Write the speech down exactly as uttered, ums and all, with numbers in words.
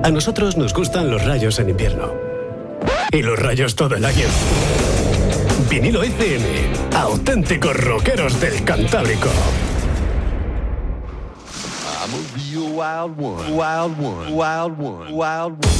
A nosotros nos gustan los rayos en invierno. Y los rayos todo el año. Vinilo F M, auténticos rockeros del Cantábrico. I'm a real wild one, wild one, wild one, wild one.